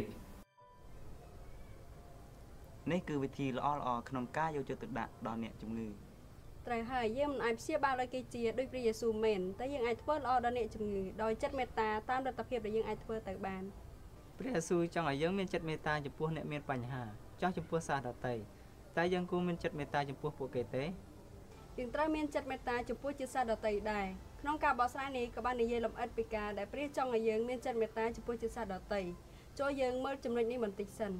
នេះគឺវិធីល្អៗក្នុងការយកចិត្តទុកដាក់ដល់អ្នកជំងឺត្រូវហើយយើងមិនអាចព្យាបាលឲ្យគេជាដូចព្រះយេស៊ូវមែនតែយើងអាចធ្វើល្អដល់អ្នកជំងឺដោយចិត្តមេត្តាតាមលទ្ធភាពដែលយើងអាចធ្វើទៅបានព្រះយេស៊ូវចង់ឲ្យយើងមានចិត្តមេត្តាចំពោះអ្នកមានបញ្ហាចង់ចំពោះសាសដទៃតែយើងគួរមានចិត្តមេត្តាចំពោះពួកគេទេយើងត្រូវមានចិត្តមេត្តាចំពោះជាសាសដទៃដែរក្នុងការបកស្រាយនេះក៏បាននិយាយលម្អិតពីការដែលព្រះចង់ឲ្យយើងមានចិត្តមេត្តាចំពោះជាសាសដទៃចូលយើងមើលចំណុចនេះបន្តិចសិន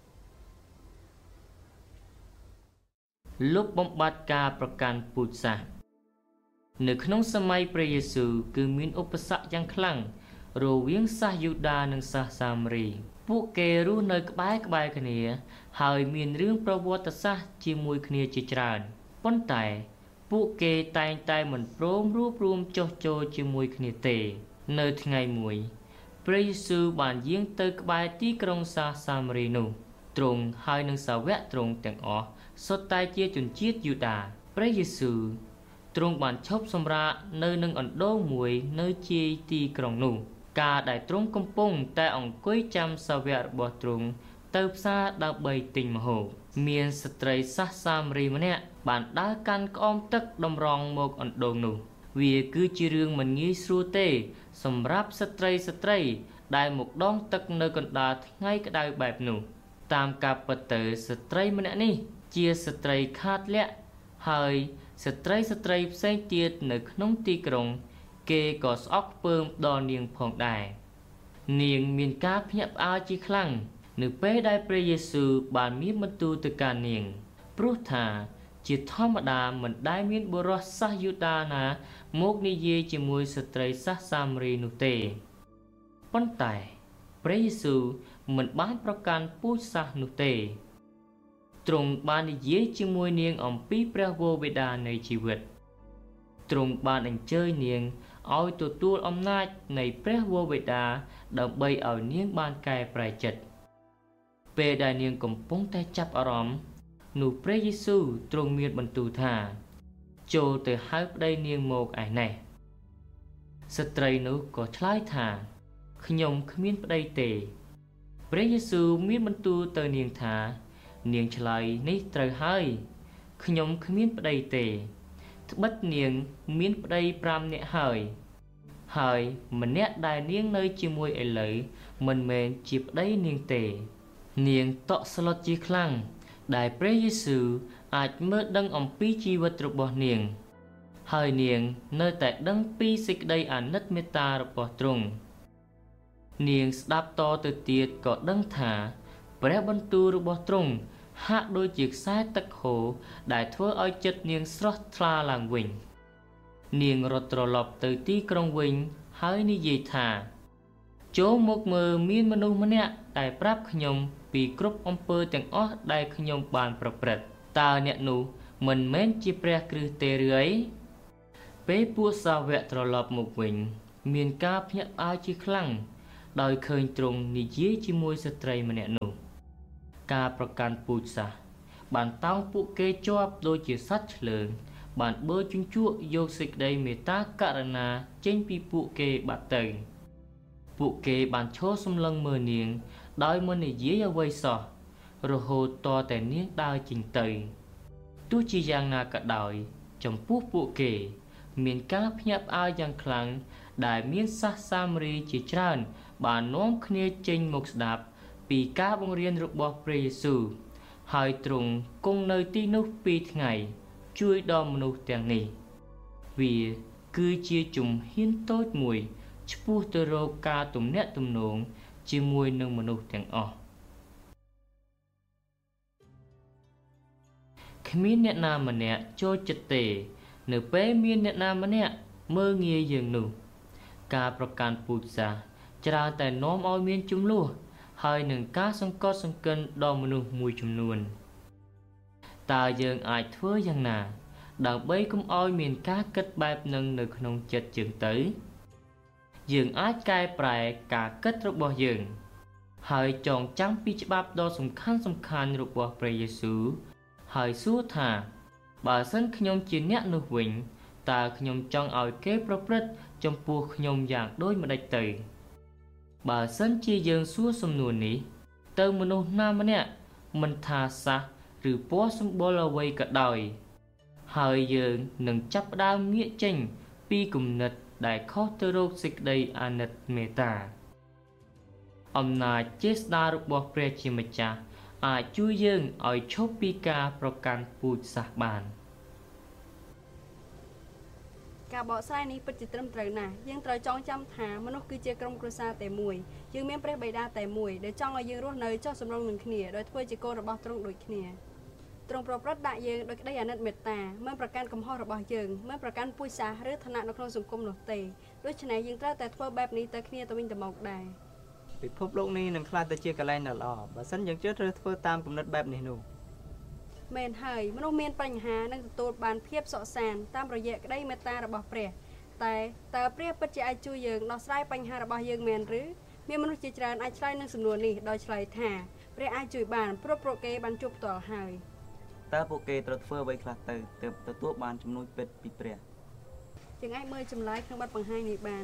លុបបំបាត់ការប្រកាន់ពូជសាសន៍នៅក្នុងសម័យព្រះយេស៊ូវគឺមានឧបសគ្គយ៉ាងខ្លាំងរវាងសាសយូដានិងសាសសាមារីពួកគេរស់នៅក្បែរគ្នាហើយមានរឿងប្រវត្តិសាស្ត្រជាមួយគ្នាជាច្រើនប៉ុន្តែពួកគេតែងតែមិនព្រមរួបរวมចុះចូលជាមួយគ្នាទេនៅថ្ងៃមួយព្រះយេស៊ូវបានយាងទៅក្បែរទីក្រុងសាសសាមារីនោះទ្រង់ហើយនឹងសាវកទ្រង់ទាំងអស់សុទ្ធតែជាជនជាតិយូដាព្រះយេស៊ូវទ្រង់បានឈប់សម្រាកនៅនឹងអណ្ដូងមួយនៅជាយទីក្រុងនោះការដែលទ្រង់កំពុងតែអង្គុយចាំសាវករបស់ទ្រង់ទៅផ្សារដើម្បីទិញម្ហូបមានស្ត្រីសាសសាមារីម្នាក់បានដើរកាន់ក្អមទឹកតម្រង់មកអណ្ដូងនោះវាគឺជារឿងមិនងាយស្រួលទេសម្រាប់ស្ត្រីដែលមកដងទឹកនៅកណ្ដាលថ្ងៃក្តៅបែបនោះតាមការពិតទៅស្ត្រីម្នាក់នេះជាស្ត្រីខាតលក្ខហើយស្ត្រីផ្សេងទៀតនៅក្នុងទីក្រុងគេក៏ស្អប់ខ្ពើមដល់នាងផងដែរនាងមានការភ្ញាក់ផ្អើលជាខ្លាំងនៅពេលដែលព្រះយេស៊ូវបានមានបន្ទូលទៅកាន់នាងព្រោះថាជាធម្មតាមិនដែលមានបុរសសាសយូដាណាមកនិយាយជាមួយស្ត្រីសាសសាមារីនោះទេប៉ុន្តែព្រះយេស៊ូវមិនបានប្រកាន់ពូជសាសនោះទេទ្រង់បាននិយាយជាមួយនាងអំពីព្រះវរបិតានៃជីវិតទ្រង់បានអញ្ជើញនាងឲ្យទទួលអំណាចនៃព្រះវរបិតាដើម្បីឲ្យនាងបានកែប្រែចិត្តពេលដែលនាងកំពុងតែចាប់អារម្មណ៍នោះព្រះយេស៊ូវទ្រង់មានបន្ទូលថាចូលទៅហៅប្តីនាងមកឯនេះស្ត្រីនោះក៏ឆ្លើយថាខ្ញុំគ្មានប្តីទេព្រះយេស៊ូវមានបន្ទូលទៅនាងថានាងឆ្លើយនេះត្រូវហើយខ្ញុំគ្មានប្តីទេត្បិតនាងមានប្តី5នាក់ហើយម្នាក់ដែលនាងនៅជាមួយឥឡូវមិនមែនជាប្តីនាងទេនាងតក់ស្លុតជាខ្លាំងដែលព្រះយេស៊ូវអាចមើលដឹងអំពីជីវិតរបស់នាងហើយនាងនៅតែដឹងពីសេចក្តីអាណិតមេត្តារបស់ទ្រង់នាងស្ដាប់តទៅទៀតក៏ដឹងថាព្រះបន្ទូលរបស់ទ្រង់ហាក់ដូចជាខ្សែទឹកហូរដែលធ្វើឲ្យចិត្តនាងស្រស់ថ្លាឡើងវិញនាងរត់ត្រឡប់ទៅទីក្រុងវិញហើយនិយាយថាចូលមកមើលមានមនុស្សម្នាក់ដែលប្រាប់ខ្ញុំពីគ្រប់អំពើទាំងអស់ដែលខ្ញុំបានប្រព្រឹត្តតើអ្នកនោះមិនមែនជាព្រះគ្រីស្ទទេឬអីពេលពួកសាវកត្រឡប់មកវិញមានការភ្ញាក់ផ្អើលជាខ្លាំងដោយឃើញទ្រង់និយាយជាមួយស្ត្រីម្នាក់នោះការប្រកាន់ពូជសាសន៍បានតោងពួកគេជាប់ដូចជាសត្វឆ្លើងបានបឺជញ្ជក់យកសេចក្តីមេត្តាករុណាចេញពីពួកគេបាត់ទៅពួកគេបានឈរសម្លឹងមើលនាងដោយមិននិយាយអ្វីសោះរហូតតតែនាងដើរចេញទៅទោះជាយ៉ាងណាក៏ដោយចំពោះពួកគេមានការភ្ញាក់ផ្អើលយ៉ាងខ្លាំងដែលមានសាសសាមារីជាច្រើនបាននាំគ្នាចេញមកស្ដាប់ពីការបង្រៀនរបស់ព្រះយេស៊ូវហើយទ្រង់គង់នៅទីនោះ2ថ្ងៃជួយដល់មនុស្សទាំងនេះវាគឺជាជំហានតូចមួយឆ្ពោះទៅរកការទំនាក់ទំនងជាមួយនឹងមនុស្សទាំងអស់គ្មានអ្នកណាម្នាក់ចូលចិត្តទេនៅពេលមានអ្នកណាម្នាក់មើលងាយយើងនោះការប្រកាន់ពូជសាសន៍ច្រើនតែនាំឲ្យមានជម្លោះហើយនឹងការសង្កត់សង្កិនដល់មនុស្សមួយចំនួនតើយើងអាចធ្វើយ៉ាងណាដើម្បីកុំឲ្យមានការគិតបែបនឹងនៅក្នុងចិត្តយើងទៅយើងអាចកែប្រែការគិតរបស់យើងហើយចងចាំពីច្បាប់ដ៏សំខាន់របស់ព្រះយេស៊ូវហើយសួរថាបើសិនខ្ញុំជាអ្នកនោះវិញតើខ្ញុំចង់ឲ្យគេប្រព្រឹត្តចំពោះខ្ញុំយ៉ាងដូចម្តេចទៅបើសិនជាយើងសួរសំណួរនេះទៅមនុស្សណាម្នាក់មិនថាសាសឬពណ៌សម្បុរអ្វីក៏ដោយហើយយើងនឹងចាប់ផ្ដើមងាកចេញពីគំនិតដែលខុសទៅរកសេចក្តីអាណិតមេត្តាអំណាចចេស្តារបស់ព្រះជាម្ចាស់អាចជួយយើងឲ្យឈប់ពីការប្រកាន់ពូជសាសន៍បានការបកស្រាយនេះពិតជាត្រឹមត្រូវណាស់យើងត្រូវចងចាំថាមនុស្សគឺជាក្រុមគ្រួសារតែមួយយើងមានព្រះបិតាតែមួយដែលចង់ឲ្យយើងរស់នៅចុះសម្រុងនឹងគ្នាដោយធ្វើជាកូនរបស់ទ្រង់ដូចគ្នាទ្រង់ប្រព្រឹត្តដាក់យើងដោយក្តីអាណិតមេត្តាមិនប្រកាន់កំហុសរបស់យើងមិនប្រកាន់ពូជសាសន៍ឬឋានៈនៅក្នុងសង្គមនោះទេដូច្នេះយើងត្រូវតែធ្វើបែបនេះទៅគ្នាទៅវិញទៅមកដែរពិភពលោកនេះនឹងក្លាយទៅជាកន្លែងដ៏ល្អបើសិនយើងជឿត្រូវធ្វើតាមគំនិតបែបនេះនោះមែនហើយមនុស្សមានបញ្ហានឹងទទួលបានភាពសុខសាន្តតាមរយៈក្តីមេត្តារបស់ព្រះតែតើព្រះពិតជាអាចជួយយើងដោះស្រាយបញ្ហារបស់យើងមែនឬមានមនុស្សជាច្រើនអាចឆ្លើយនឹងសំណួរនេះដោយឆ្លើយថាព្រះអាចជួយបានព្រោះពួកគេបានជួបផ្ទាល់ហើយតើពួកគេត្រូវធ្វើអ្វីខ្លះទៅទើបទទួលបានជំនួយពិតពីព្រះយើងអាចមើលចម្លើយក្នុងបទបង្ហាញនេះបាន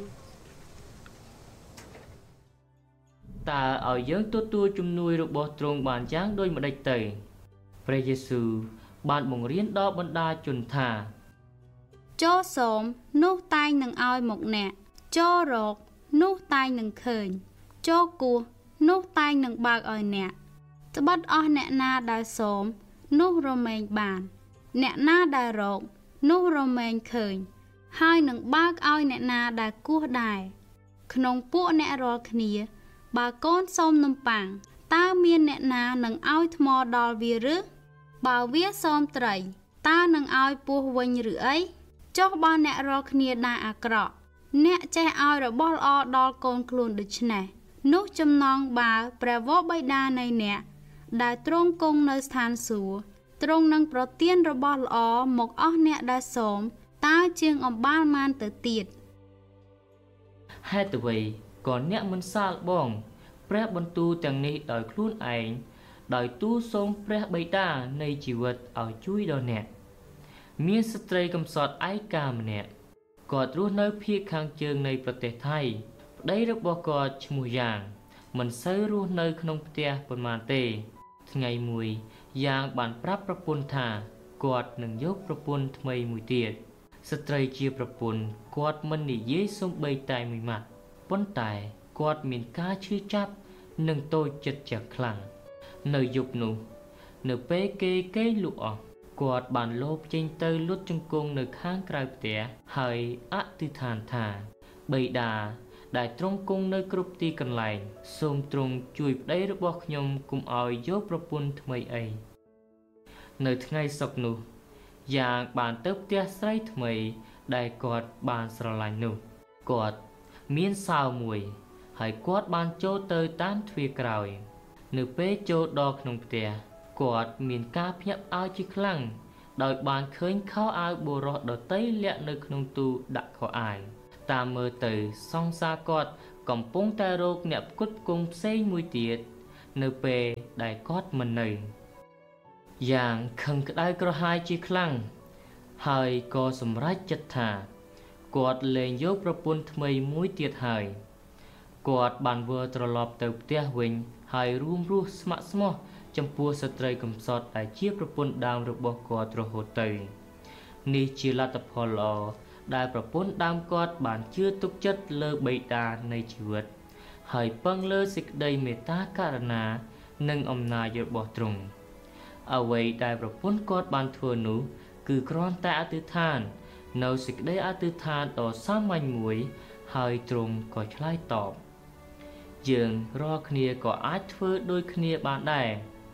តើឲ្យយើងទទួលជំនួយរបស់ទ្រង់បានយ៉ាងដូចម្តេចទៅព្រះយេស៊ូវបានបង្រៀនដល់បណ្ដាជនថាចូលសូមនោះតែងនឹងឲ្យមកអ្នកចូលរកនោះតែងនឹងឃើញចូលគោះនោះតែងនឹងបើកឲ្យអ្នកត្បិតអស់អ្នកណាដែលសូមនោះរមែងបានអ្នកណាដែលរកនោះរមែងឃើញហើយនឹងបើកឲ្យអ្នកណាដែលគោះដែរក្នុងពួកអ្នករាល់គ្នាបើកូនសូមនំប៉័ងតើមានអ្នកណានឹងឲ្យថ្មដល់វាឬបើវាសូមត្រីតើនឹងឲ្យពស់វិញឬអីចុះបើអ្នករាល់គ្នាដែលអាក្រក់អ្នកចេះឲ្យរបស់ល្អដល់កូនខ្លួនដូច្នេះនោះចំណងបើព្រះវរបិតានៃអ្នកដែលទ្រង់គង់នៅស្ថានសួគ៌ទ្រង់នឹងប្រទានរបស់ល្អមកអស់អ្នកដែលសូមតើជាងអំបាលម៉ានទៅទៀតហេតុអ្វីក៏អ្នកមិនសាកល្បងព្រះបន្ទូលទាំងនេះដោយខ្លួនឯងដោយទូលសូមព្រះបិតានៃជីវិតឲ្យជួយដល់អ្នកមានស្ត្រីកំសត់ឯកាម្នាក់គាត់រស់នៅភាគខាងជើងនៃប្រទេសថៃប្តីរបស់គាត់ឈ្មោះយ៉ាងមិនសូវរស់នៅក្នុងផ្ទះប៉ុន្មានទេថ្ងៃមួយយ៉ាងបានប្រាប់ប្រពន្ធថាគាត់នឹងយកប្រពន្ធថ្មីមួយទៀតស្ត្រីជាប្រពន្ធគាត់មិននិយាយសូម្បីតែមួយម៉ាត់ប៉ុន្តែគាត់មានការឈឺចាប់និងតូចចិត្តយ៉ាងខ្លាំងនៅយប់នោះនៅពេលគេលក់អស់គាត់បានលោបចេញទៅលុតជង្គង់នៅខាងក្រៅផ្ទះហើយអធិដ្ឋានថាបិតាដែលទ្រង់គង់នៅគ្រប់ទីកន្លែងសូមទ្រង់ជួយប្តីរបស់ខ្ញុំកុំឲ្យយកប្រពន្ធថ្មីអីនៅថ្ងៃសុក្រនោះយ៉ាងបានទៅផ្ទះស្រីថ្មីដែលគាត់បានស្រឡាញ់នោះគាត់មានសោមួយហើយគាត់បានចូលទៅតាមទ្វារក្រោយនៅពេលចូលដល់ក្នុងផ្ទះគាត់មានការភ្ញាក់ផ្អើលជាខ្លាំងដោយបានឃើញខោអាវបុរសដទៃលាក់នៅក្នុងទូដាក់ខោអាវតាមមើលទៅសង្សារគាត់កំពុងតែរកអ្នកផ្គត់ផ្គង់ផ្សេងមួយទៀតនៅពេលដែលគាត់មិននៅយ៉ាងខឹងក្តៅក្រហាយជាខ្លាំងហើយក៏សម្រេចចិត្តថាគាត់លែងយកប្រពន្ធថ្មីមួយទៀតហើយគាត់បានវិលត្រឡប់ទៅផ្ទះវិញហើយរួមរស់ស្ម័គ្រស្មោះចំពោះស្ត្រីកំសត់ដែលជាប្រពន្ធដើមរបស់គាត់រហូតទៅនេះជាលទ្ធផលល្អដែលប្រពន្ធដើមគាត់បានជឿទុកចិត្តលើបិតានៃជីវិតហើយពឹងលើសេចក្តីមេត្តាករុណានិងអំណាចរបស់ទ្រង់អ្វីដែលប្រពន្ធគាត់បានធ្វើនោះគឺគ្រាន់តែអធិដ្ឋាននៅសេចក្តីអធិដ្ឋានដ៏សាមញ្ញមួយហើយទ្រង់ក៏ឆ្លើយតបយើងរាល់គ្នាក៏អាចធ្វើដូចគ្នាបានដែរ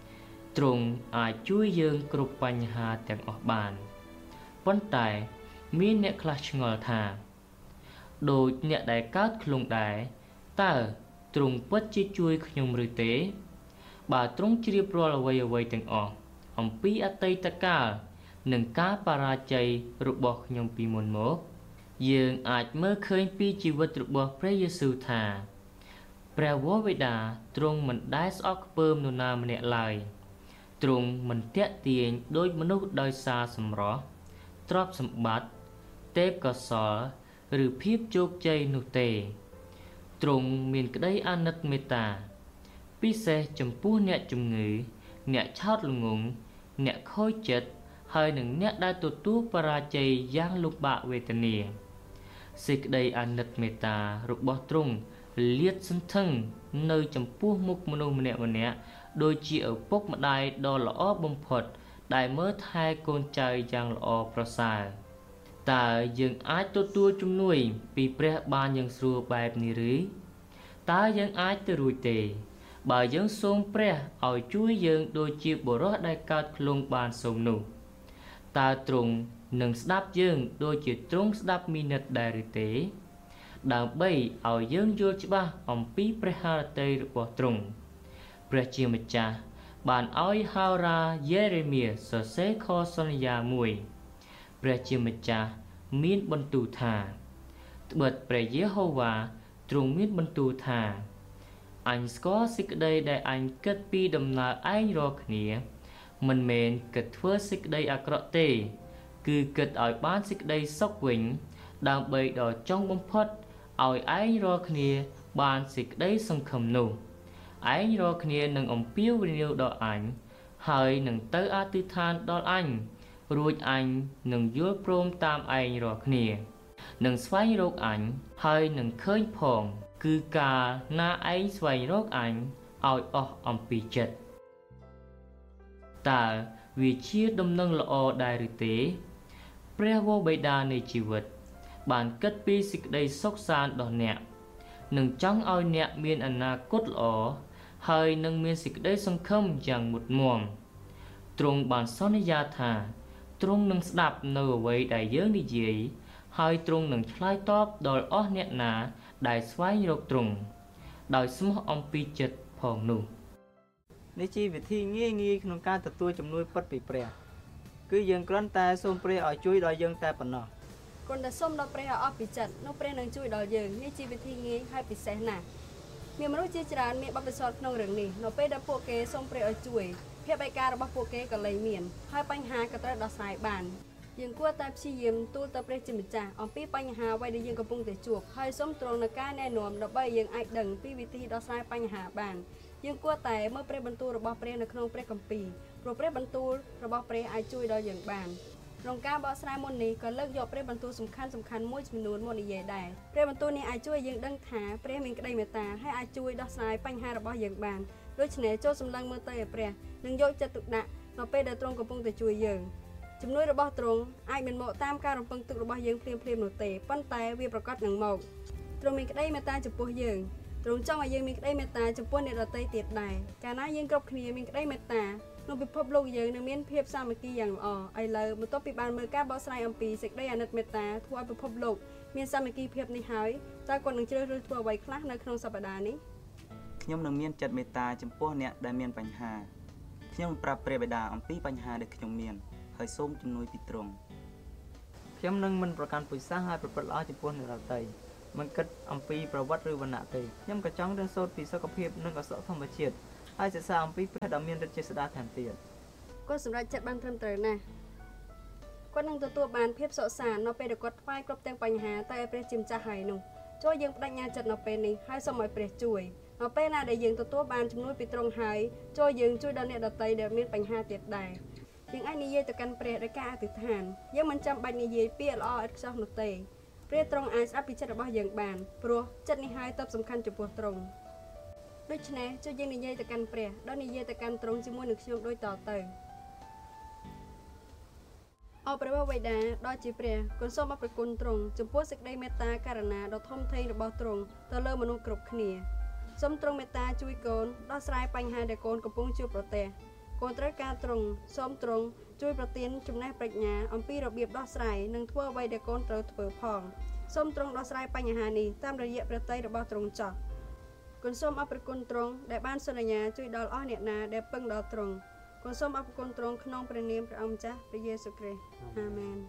ទ្រង់អាចជួយយើងគ្រប់បញ្ហាទាំងអស់បានប៉ុន្តែមានអ្នកខ្លះឆ្ងល់ថាដូចអ្នកដែលកើតខ្លួនដែរតើទ្រង់ពិតជាជួយខ្ញុំឬទេបើទ្រង់ជ្រាបរាល់អ្វីៗទាំងអស់អំពីអតីតកាលនិងការបរាជ័យរបស់ខ្ញុំពីមុនមកយើងអាចមើលឃើញពីជីវិតរបស់ព្រះយេស៊ូវថាព្រះវរបិតាទ្រង់មិនដែលស្អប់ខ្ពើមនរណាម្នាក់ឡើយទ្រង់មិនទាក់ទាញដោយមនុស្សដោយសារសម្រស់ទ្រព្យសម្បត្តិទេពកោសល្យឬភាពជោគជ័យនោះទេទ្រង់មានក្តីអាណិតមេត្តាពិសេសចំពោះអ្នកជំងឺអ្នកឆោតល្ងង់អ្នកខូចចិត្តហើយនិងអ្នកដែលទទួលបរាជ័យយ៉ាងលំបាកវេទនាសេចក្តីអាណិតមេត្តារបស់ទ្រង់លាតសន្ធឹងនៅចំពោះមុខមនុស្សម្នាក់ៗដូចជាឪពុកម្ដាយដ៏ល្អបំផុតដែលមើលថែកូនចៅយ៉ាងល្អប្រសើរតើយើងអាចទទួលជំនួយពីព្រះបានយ៉ាងស្រួលបែបនេះឬតើយើងអាចទៅរួចទេបើយើងសូមព្រះឲ្យជួយយើងដូចជាបុរសដែលកើតខ្លួនបានសូមនោះតើទ្រង់នឹងស្ដាប់យើងដូចជាទ្រង់ស្ដាប់មីនិតដែរឬទេដើម្បីឲ្យយើងយល់ច្បាស់អំពីព្រះハរតីរបស់ទ្រង់ព្រះជាម្ចាស់បានឲ្យហោរាយេរេមៀសរសេរខសន្យាមួយព្រះជាម្ចាស់មានបន្ទូលថាត្បិតព្រះយេហូវ៉ាទ្រង់មានបន្ទូលថាអញស្គាល់សេចក្តីដែលអញគិតពីដំណើរឯងរាល់គ្នាមិនមែនគិតធ្វើសេចក្តីអាក្រក់ទេគឺគិតឲ្យបានសេចក្តីសុខវិញដើម្បីដល់ចុងបំផុតឲ្យឯងរាល់គ្នាបានសេចក្តីសង្ឃឹមនោះឯងរាល់គ្នានឹងអំពាវនាវដល់អញហើយនឹងទៅអធិដ្ឋានដល់អញរួចអញនឹងយល់ព្រមតាមឯងរាល់គ្នានឹងស្វែងរកអញហើយនឹងឃើញផងគឺកាលណាឯងស្វែងរកអញឲ្យអស់អំពីចិត្តតើវាជាដំណឹងល្អដែរឬទេព្រះវរបិតានៃជីវិតបានគិតពីសេចក្តីសុខសាន្តដល់អ្នកនឹងចង់ឲ្យអ្នកមានអនាគតល្អហើយនឹងមានសេចក្តីសង្ឃឹមយ៉ាងមុតមាំទ្រង់បានសន្យាថាទ្រង់នឹងស្ដាប់នៅអ្វីដែលយើងនិយាយហើយទ្រង់នឹងឆ្លើយតបដល់អស់អ្នកណាដែលស្វែងរកទ្រង់ដោយស្មោះអំពីចិត្តផងនោះនេះជាវិធីងាយៗក្នុងការទទួលជំនួយពិតពីព្រះគឺយើងគ្រាន់តែសូមព្រះឲ្យជួយដល់យើងតែប៉ុណ្ណោះគ្រាន់តែសូមដល់ព្រះឲ្យអស់ពីចិត្តនោះព្រះនឹងជួយដល់យើងនេះជាវិធីងាយហើយពិសេសណាស់មានមនុស្សជាច្រើនមានបទពិសោធន៍ក្នុងរឿងនេះនៅពេលដែលពួកគេសូមព្រះឲ្យជួយភាពឯការបស់ពួកគេក៏លែងមានហើយបញ្ហាក៏ត្រូវដោះស្រាយបានយើងគួរតែព្យាយាមទូលទៅព្រះជាម្ចាស់អំពីបញ្ហាអ្វីដែលយើងកំពុងតែជួបហើយសូមទ្រង់នៅការណែនាំដើម្បីយើងអាចដឹងពីវិធីដោះស្រាយបញ្ហាបានយើងគួរតែមើលព្រះបន្ទូលរបស់ព្រះនៅក្នុងព្រះគម្ពីរព្រោះព្រះបន្ទូលរបស់ព្រះអាចជួយដល់យើងបានក្នុងការបកស្រាយមុននេះក៏លើកយកព្រះបន្ទូលសំខាន់មួយចំនួនមកនិយាយដែរព្រះបន្ទូលនេះអាចជួយយើងដឹងថាព្រះមានក្តីមេត្តាហើយអាចជួយដោះស្រាយបញ្ហារបស់យើងបានដូច្នេះចូលសម្លឹងមើលទៅឲ្យព្រះនិងយកចិត្តទុកដាក់នៅពេលដែលទ្រង់កំពុងតែជួយយើងជំនួយរបស់ទ្រង់អាចមិនមកតាមការរំពឹងទុករបស់យើងភ្លាមៗនោះទេប៉ុន្តែវាប្រកាសនឹងមកទ្រង់មានក្តីមេត្តាចំពោះយើងទ្រង់ចង់ឲ្យយើងមានក្តីមេត្តាចំពោះអ្នកដទៃទៀតដែរកាលណាយើងគ្រប់គ្នាមានក្តីមេត្តាក្នុងពិភពលោកយើងនឹងមានភាពសាមគ្គីយ៉ាងល្អឥឡូវបន្ទាប់ពីបានមើលការបកស្រាយអំពីសេចក្តីអាណិតមេត្តាធ្វើឲ្យពិភពលោកមានសាមគ្គីភាពនេះហើយតើគាត់នឹងជ្រើសរើសធ្វើអ្វីខ្លះនៅក្នុងសប្តាហ៍នេះខ្ញុំនឹងមានចិត្តមេត្តាចំពោះអ្នកដែលមានបញ្ហាខ្ញុំប្រាប់ព្រះបិតាអំពីបញ្ហាដែលខ្ញុំមានហើយសូមជំនួយពីទ្រង់ខ្ញុំនឹងមិនប្រកាន់ពូជសាសន៍ហើយប្រព្រឹត្តល្អចំពោះអ្នកដទៃមិនគិតអំពីប្រវត្តិឬវណ្ណៈទេខ្ញុំក៏ចង់រៀនសូត្រពីសុខភាពនិងអសរធម្មជាតិហើយសិក្សាអំពីព្រះដ៏មានឫទ្ធិជាស្ដាថែមទៀតគាត់សម្រេចចិត្តបានត្រឹមត្រូវណាស់គាត់នឹងទទួលបានភាពសុខសាន្តនៅពេលដែលគាត់ថ្វាយគ្រប់ទាំងបញ្ហាទៅឲ្យព្រះជាម្ចាស់ហើយនោះចូលយើងបដិញ្ញាចិត្តនៅពេលនេះហើយសូមឲ្យព្រះជួយនៅពេលណាដែលយើងទទួលបានជំនួយពីទ្រង់ហើយចូលយើងជួយដល់អ្នកដទៃដែលមានបញ្ហាទៀតដែរយើងអាចនិយាយទៅកាន់ព្រះដោយការអធិដ្ឋានយើងមិនចាំបាច់និយាយពាក្យល្អឥតខ្ចោះនោះទេព្រះទ្រង់អាចស្ដាប់ពីចិត្តរបស់យើងបានព្រោះចិត្តនេះហើយទើបសំខាន់ចំពោះទ្រង់ដូច្នេះជួយយើងនិយាយទៅកាន់ព្រះដោយនិយាយទៅកាន់ទ្រង់ជាមួយនឹងខ្ញុំដូចតទៅអរព្រះបិតាដ៏ជាព្រះគុណសូមអរគុណទ្រង់ចំពោះសេចក្តីមេត្តាករុណាដ៏ធំធេងរបស់ទ្រង់ទៅលើមនុស្សគ្រប់គ្នាសូមទ្រង់មេត្តាជួយកូនដោះស្រាយបញ្ហាដែលកូនកំពុងជួបប្រទះកូនត្រូវការទ្រង់សូមទ្រង់ជួយប្រទានចំណេះប្រាជ្ញាអំពីរបៀបដោះស្រាយនិងធ្វើអ្វីដែលកូនត្រូវធ្វើផងសូមទ្រង់ដោះស្រាយបញ្ហានេះតាមរយៈព្រះតីរបស់ទ្រង់ចោះគុណសូមអរគុណទ្រង់ដែលបានសន្យាជួយដល់អស់អ្នកណាដែលពឹងដល់ទ្រង់គុណសូមអរគុណទ្រង់ក្នុងព្រះនាមព្រះអង្គម្ចាស់ព្រះយេស៊ូវគ្រីស្ទអាមែន